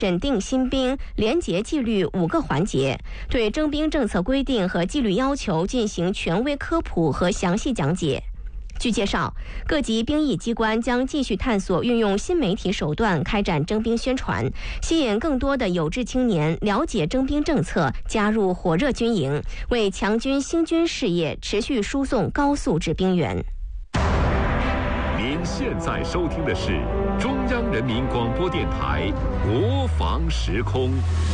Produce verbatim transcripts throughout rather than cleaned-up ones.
审定新兵廉洁纪律五个环节，对征兵政策规定和纪律要求进行权威科普和详细讲解。据介绍，各级兵役机关将继续探索运用新媒体手段开展征兵宣传，吸引更多的有志青年了解征兵政策，加入火热军营，为强军兴军事业持续输送高素质兵员。 您现在收听的是中央人民广播电台国防时空。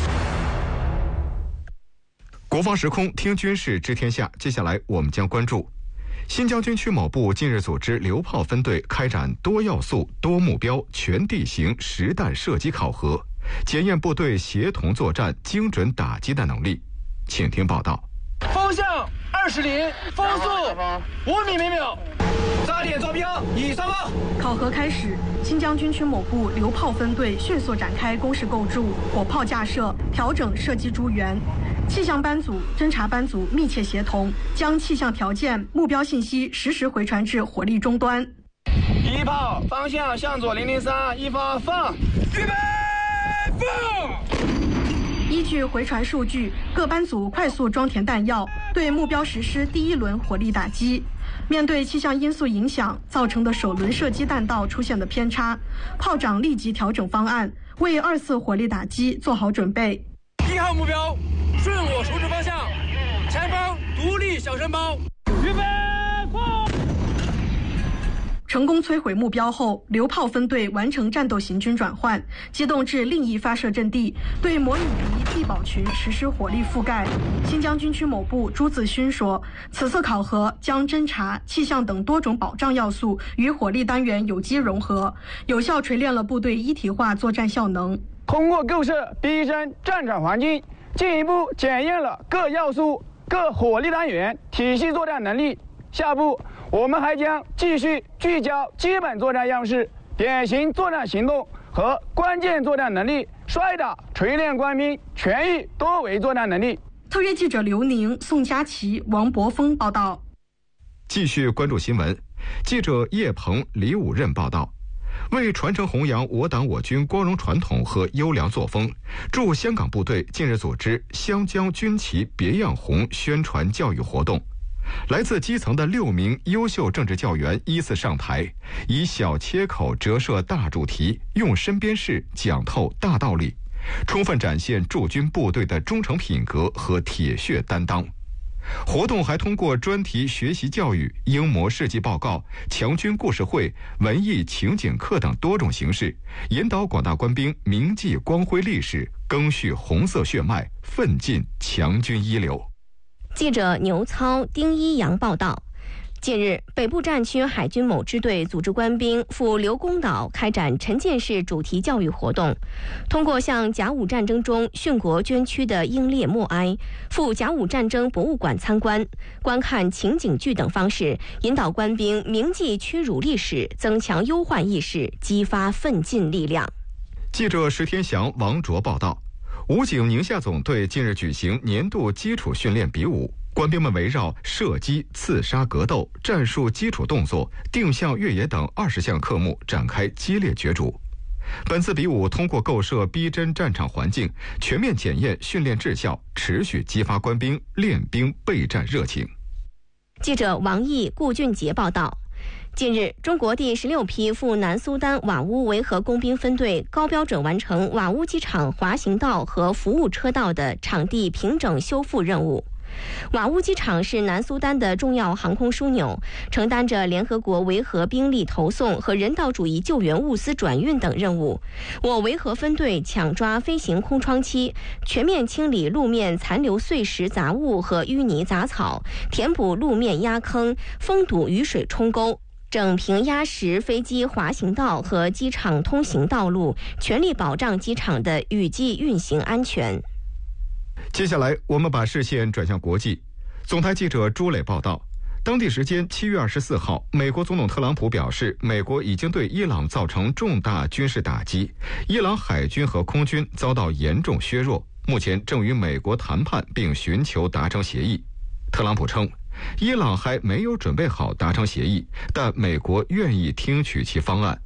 国防时空，听军事知天下。接下来我们将关注新疆军区某部近日组织榴炮分队开展多要素、多目标、全地形实弹射击考核，检验部队协同作战、精准打击的能力。请听报道。 风向二十厘，风速五米每秒，扎点坐标已上方。 考核开始，新疆军区某部榴炮分队迅速展开工事构筑、火炮架设、调整射击诸元。气象班组、侦察班组密切协同，将气象条件、目标信息实时回传至火力终端。 一炮方向向左零零三，一发放，预备放。 依据回传数据，各班组快速装填弹药，对目标实施第一轮火力打击。面对气象因素影响造成的首轮射击弹道出现的偏差，炮长立即调整方案，为二次火力打击做好准备。 一号目标顺我处置方向，前方独立小山包，预备放。 成功摧毁目标后，榴炮分队完成战斗行军转换，机动至另一发射阵地，对模拟敌地堡群实施火力覆盖。新疆军区某部朱自勋说，此次考核将侦察、气象等多种保障要素与火力单元有机融合，有效锤炼了部队一体化作战效能。 通过构设第一身战场环境，进一步检验了各要素、各火力单元体系作战能力。下步我们还将继续聚焦基本作战样式、典型作战行动和关键作战能力，摔打锤炼官兵全域多维作战能力。 特约记者刘宁、宋佳琪、王博峰报道。 继续关注新闻，记者叶鹏、李武任报道。为传承弘扬我党我军光荣传统和优良作风，驻香港部队近日组织湘江军旗别样红宣传教育活动。来自基层的六名优秀政治教员依次上台，以小切口折射大主题，用身边事讲透大道理，充分展现驻军部队的忠诚品格和铁血担当。活动还通过专题学习教育、英模事迹报告、强军故事会、文艺情景课等多种形式，引导广大官兵铭记光辉历史，赓续红色血脉，奋进强军一流。 记者牛操、丁一阳报道。近日，北部战区海军某支队组织官兵赴刘公岛开展沉浸式主题教育活动，通过向甲午战争中殉国捐躯的英烈默哀、赴甲午战争博物馆参观、观看情景剧等方式，引导官兵铭记屈辱历史，增强忧患意识，激发奋进力量。 记者石天祥、王卓报道。武警宁夏总队近日举行年度基础训练比武，官兵们围绕射击、刺杀、格斗、战术基础动作、定向越野等二十项科目展开激烈角逐。本次比武通过构设逼真战场环境，全面检验训练质效，持续激发官兵练兵备战热情。 记者王毅、顾俊杰报道。近日，中国第十六批赴南苏丹瓦乌维和工兵分队高标准完成瓦乌机场滑行道和服务车道的场地平整修复任务。瓦乌机场是南苏丹的重要航空枢纽，承担着联合国维和兵力投送和人道主义救援物资转运等任务。我维和分队抢抓飞行空窗期，全面清理路面残留碎石杂物和淤泥杂草，填补路面压坑，封堵雨水冲沟，整平压实飞机滑行道和机场通行道路，全力保障机场的雨季运行安全。 接下来，我们把视线转向国际。总台记者朱磊报道，当地时间七月二十四号，美国总统特朗普表示，美国已经对伊朗造成重大军事打击，伊朗海军和空军遭到严重削弱，目前正与美国谈判并寻求达成协议。特朗普称，伊朗还没有准备好达成协议，但美国愿意听取其方案。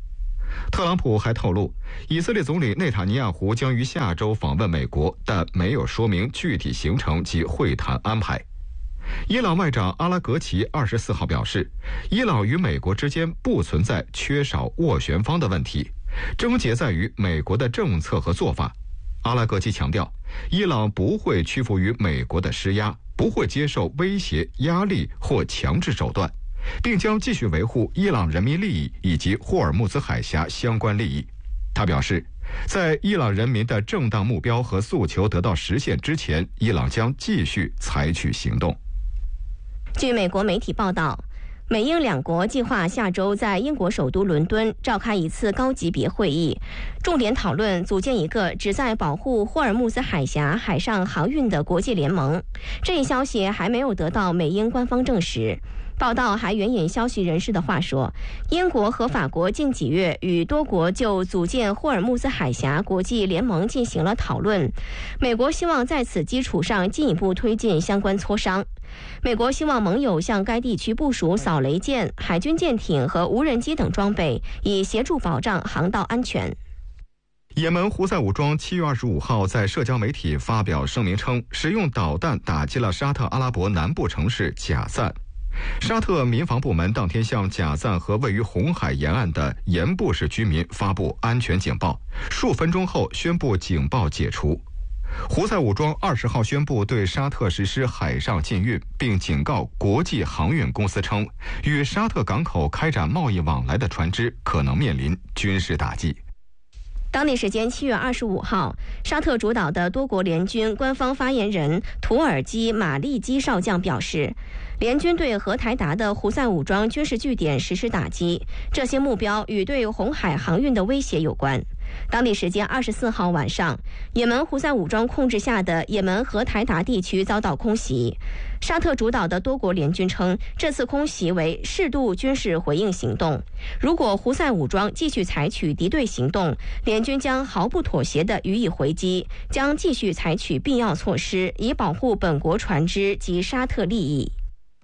特朗普还透露，以色列总理内塔尼亚胡将于下周访问美国，但没有说明具体行程及会谈安排。伊朗外长阿拉格齐二十四号表示，伊朗与美国之间不存在缺少斡旋方的问题，症结在于美国的政策和做法。阿拉格齐强调，伊朗不会屈服于美国的施压，不会接受威胁、压力或强制手段，并将继续维护伊朗人民利益以及霍尔木兹海峡相关利益。他表示，在伊朗人民的正当目标和诉求得到实现之前，伊朗将继续采取行动。 据美国媒体报道，美英两国计划下周在英国首都伦敦召开一次高级别会议，重点讨论组建一个旨在保护霍尔木兹海峡海上航运的国际联盟。这一消息还没有得到美英官方证实。报道还援引消息人士的话说，英国和法国近几月与多国就组建霍尔木兹海峡国际联盟进行了讨论，美国希望在此基础上进一步推进相关磋商。美国希望盟友向该地区部署扫雷舰、海军舰艇和无人机等装备，以协助保障航道安全。 也门胡塞武装七月二十五号在社交媒体发表声明称，使用导弹打击了沙特阿拉伯南部城市贾赞。沙特民防部门当天向贾赞和位于红海沿岸的盐布市居民发布安全警报，数分钟后宣布警报解除。胡塞武装二十号宣布对沙特实施海上禁运，并警告国际航运公司称，与沙特港口开展贸易往来的船只可能面临军事打击。 当地时间七月二十五号，沙特主导的多国联军官方发言人图尔基马利基少将表示，联军对荷台达的胡塞武装军事据点实施打击，这些目标与对红海航运的威胁有关。当地时间二十四号晚上，也门胡塞武装控制下的也门荷台达地区遭到空袭。沙特主导的多国联军称，这次空袭为适度军事回应行动。如果胡塞武装继续采取敌对行动，联军将毫不妥协地予以回击，将继续采取必要措施，以保护本国船只及沙特利益。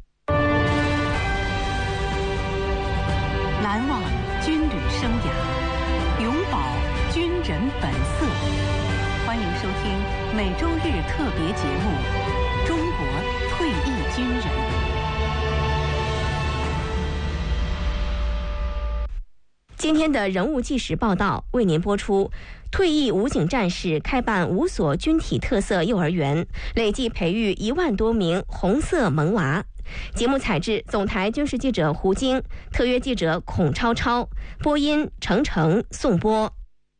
难忘军旅生涯，永葆军人本色。欢迎收听每周日特别节目《中国退役军人》。 今天的人物纪实报道为您播出：退役武警战士开办五所军体特色幼儿园，累计培育一万多名红色萌娃。节目采制总台军事记者胡晶，特约记者孔超超，播音程程、宋波。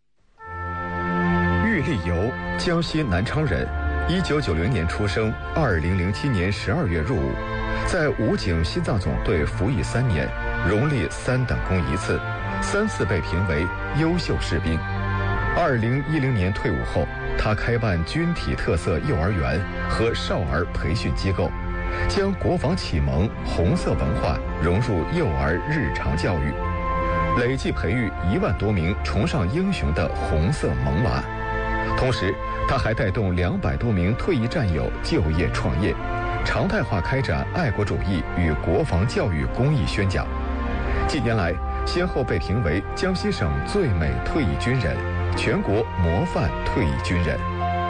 郁立游，江西南昌人，一九九零年出生，二零零七年十二月入伍，在武警西藏总队服役三年，荣立三等功一次，三次被评为优秀士兵。二零一零年退伍后，他开办军体特色幼儿园和少儿培训机构，将国防启蒙、红色文化融入幼儿日常教育，累计培育一万多名崇尚英雄的红色萌娃。同时，他还带动两百多名退役战友就业创业，常态化开展爱国主义与国防教育公益宣讲。近年来，先后被评为江西省最美退役军人、全国模范退役军人。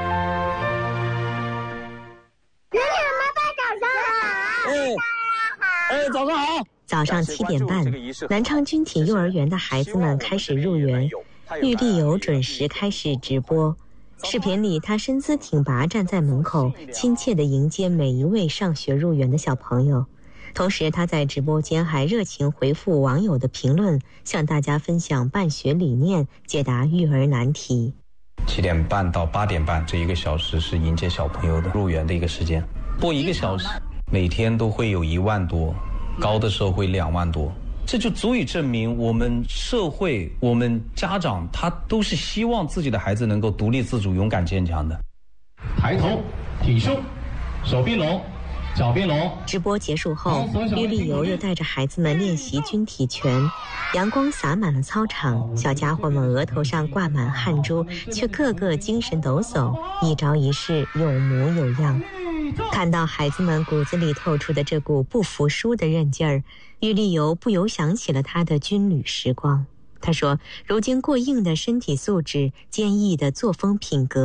哎，早上好！ 早上七点半，南昌军体幼儿园的孩子们开始入园，郁立游准时开始直播。视频里，他身姿挺拔站在门口，亲切地迎接每一位上学入园的小朋友。同时，他在直播间还热情回复网友的评论，向大家分享办学理念，解答育儿难题。 七点半到八点半这一个小时是迎接小朋友的入园的一个时间，播一个小时，每天都会有一万多，高的时候会两万多。这就足以证明我们社会、我们家长，他都是希望自己的孩子能够独立自主、勇敢坚强的。 抬头，挺胸，手并拢，脚并拢。 直播结束后，郁立游又带着孩子们练习军体拳，阳光洒满了操场，小家伙们额头上挂满汗珠，却个个精神抖擞，一招一式有模有样。看到孩子们骨子里透出的这股不服输的韧劲儿，郁立游不由想起了他的军旅时光。 他说，如今过硬的身体素质、坚毅的作风品格